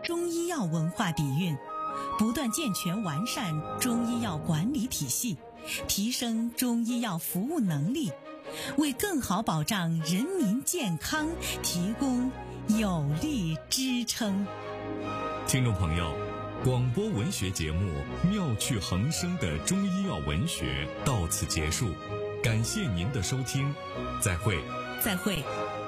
中医药文化底蕴，不断健全完善中医药管理体系，提升中医药服务能力，为更好保障人民健康提供有力支撑。 听众朋友，广播文学节目《妙趣横生的中医药文学》到此结束，感谢您的收听，再会。 再会。